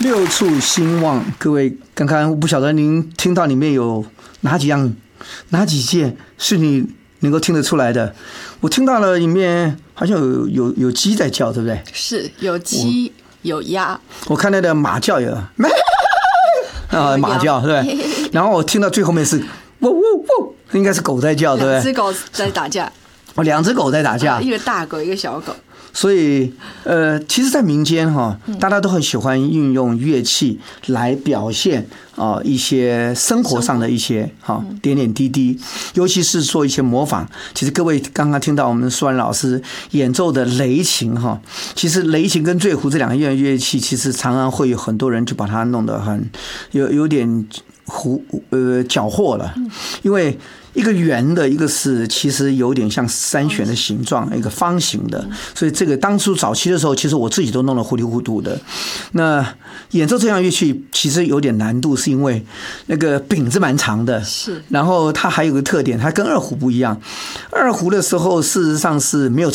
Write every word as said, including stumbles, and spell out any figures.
六畜兴旺，各位刚刚不晓得您听到里面有哪几样、哪几件是你能够听得出来的？我听到了里面好像有有有鸡在叫，对不对？ 是有鸡有鸭， 我看那个马叫有啊，马叫对不对？然后我听到最后面是喔喔喔，应该是狗在叫，对不对？ 两只狗在打架， 哦，两只狗在打架， 一个大狗，一个小狗。 所以，呃，其实，在民间哈，大家都很喜欢运用乐器来表现啊、呃、一些生活上的一些哈点点滴滴，尤其是做一些模仿。其实各位刚刚听到我们苏安老师演奏的雷琴哈，其实雷琴跟醉胡这两个乐乐器，其实常常会有很多人就把它弄得很有有点胡呃搅和了，因为。一个圆的，一个是其实有点像三弦的形状，一个方形的，所以这个当初早期的时候，其实我自己都弄得糊里糊涂的。那演奏这样乐器其实有点难度，是因为那个柄子蛮长的， 是， 然后它还有个特点，它跟二胡不一样。二胡的时候事实上是没有